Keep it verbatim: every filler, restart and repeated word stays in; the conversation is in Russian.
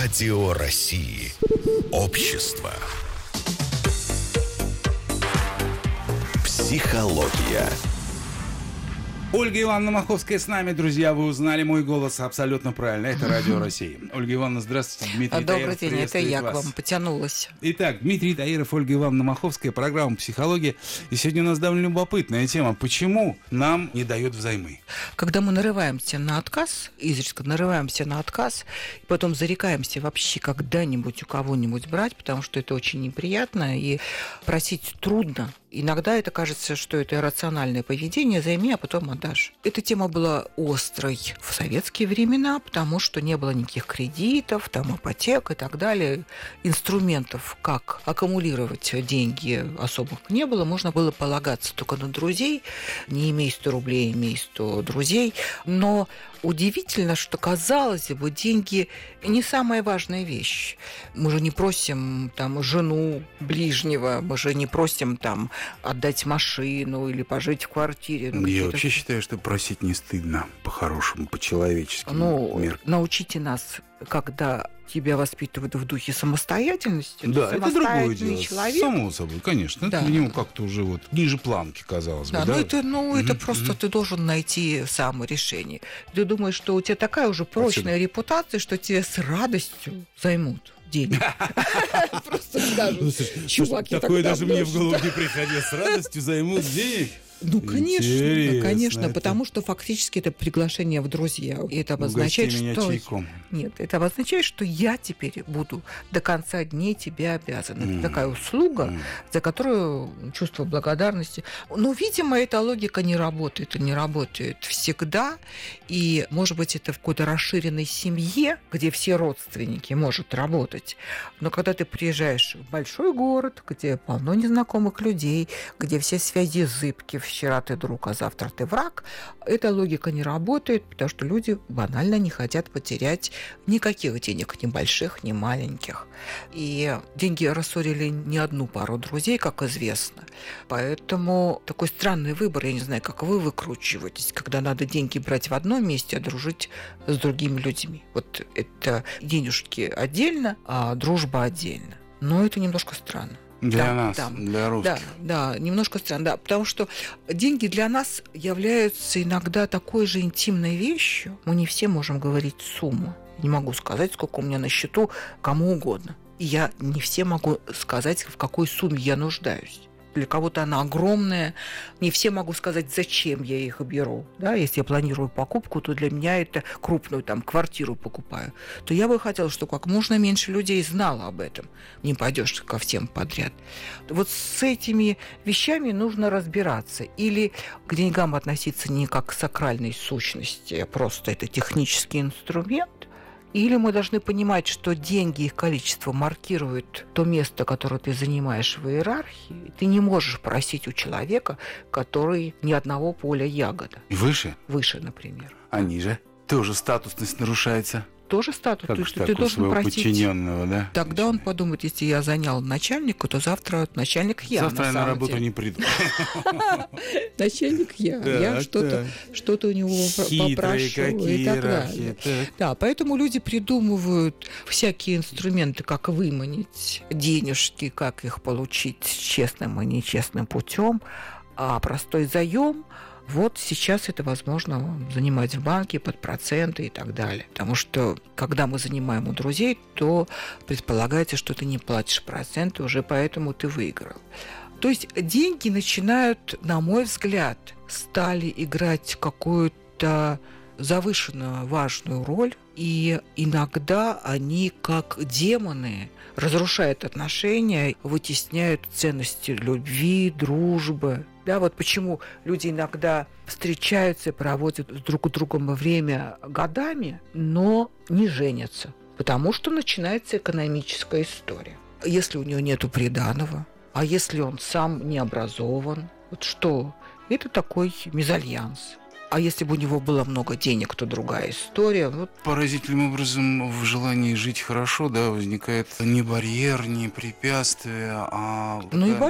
Радио России. Общество. Психология. Ольга Ивановна Маховская с нами, друзья. Вы узнали мой голос абсолютно правильно. Это Радио России. Ольга Ивановна, здравствуйте. Дмитрий Добрый Таиров день, это я вас. К вам потянулась. Итак, Дмитрий Таиров, Ольга Ивановна Маховская, программа «Психология». И сегодня у нас довольно любопытная тема. Почему нам не дают взаймы? Когда мы нарываемся на отказ, изредка нарываемся на отказ, и потом зарекаемся вообще когда-нибудь у кого-нибудь брать, потому что это очень неприятно, и просить трудно. Иногда это кажется, что это иррациональное поведение, займи, а потом отдашь. Эта тема была острой в советские времена, потому что не было никаких кредитов, там, ипотек и так далее. Инструментов, как аккумулировать деньги, особых не было. Можно было полагаться только на друзей. Не имей сто рублей, имей сто друзей. Но удивительно, что, казалось бы, деньги не самая важная вещь. Мы же не просим там жену ближнего, мы же не просим там отдать машину или пожить в квартире. Ну, я вообще считаю, что просить не стыдно, по-хорошему, по-человечески. Ну, меркам. Научите нас, когда тебя воспитывают в духе самостоятельности. Да, это другое дело. Человек. Само собой, конечно. Да. Это минимум как-то уже вот ниже планки, казалось да, бы. Да, ну это, ну, mm-hmm. это просто mm-hmm. ты должен найти сам решение. Ты думаешь, что у тебя такая уже прочная Отсюда. репутация, что тебе с радостью займут деньги. Просто скажут, чуваки, такое даже мне в голову не приходило. С радостью займут денег? Ну, конечно, Интересно, конечно, это... потому что фактически это приглашение в друзья. И это обозначает, меня что... чайком. Нет, это обозначает, что я теперь буду до конца дней тебе обязана. Mm. Это такая услуга, mm. за которую чувство благодарности. Но, видимо, эта логика не работает и не работает всегда. И, может быть, это в какой-то расширенной семье, где все родственники, может работать. Но когда ты приезжаешь в большой город, где полно незнакомых людей, где все связи зыбки, вчера ты друг, а завтра ты враг, эта логика не работает, потому что люди банально не хотят потерять никаких денег, ни больших, ни маленьких. И деньги рассорили не одну пару друзей, как известно. Поэтому такой странный выбор, я не знаю, как вы выкручиваетесь, когда надо деньги брать в одном месте, а дружить с другими людьми. Вот это денежки отдельно, а дружба отдельно. Но это немножко странно. Для да, нас, да, для русских. Да, да, немножко странно, да, потому что деньги для нас являются иногда такой же интимной вещью. Мы не все можем говорить сумму. Не могу сказать, сколько у меня на счету кому угодно. И я не все могу сказать, в какой сумме я нуждаюсь. Для кого-то она огромная. Не все могу сказать, зачем я их беру. Да, если я планирую покупку, то для меня это крупную там, квартиру покупаю. То я бы хотела, чтобы как можно меньше людей знало об этом. Не пойдешь ко всем подряд. Вот с этими вещами нужно разбираться. Или к деньгам относиться не как к сакральной сущности, а просто это технический инструмент. Или мы должны понимать, что деньги, их количество маркируют то место, которое ты занимаешь в иерархии. Ты не можешь просить у человека, который ни одного поля ягода. Выше? Выше, например. А ниже? Тоже статусность нарушается. Тоже статус. Как то, же что так, ты у должен своего просить. Подчиненного, да? Тогда он подумает, если я занял начальника, то завтра начальник я. Завтра на я на работу деле. не приду. Начальник я. Я что-то что-то у него попрошу и так далее. Да, поэтому люди придумывают всякие инструменты, как выманить денежки, как их получить честным и нечестным путем, а простой заем. Вот сейчас это возможно занимать в банке под проценты и так далее. Потому что, когда мы занимаем у друзей, то предполагается, что ты не платишь проценты, уже поэтому ты выиграл. То есть деньги начинают, на мой взгляд, стали играть какую-то завышенно важную роль, и иногда они, как демоны, разрушают отношения, вытесняют ценности любви, дружбы. Да, вот почему люди иногда встречаются и проводят друг с другом время годами, но не женятся, потому что начинается экономическая история. Если у него нету приданого, а если он сам не образован, вот что? Это такой мезальянс. А если бы у него было много денег, то другая история. Вот. Поразительным образом в желании жить хорошо, да, возникает не барьер, не препятствие, а... Ну и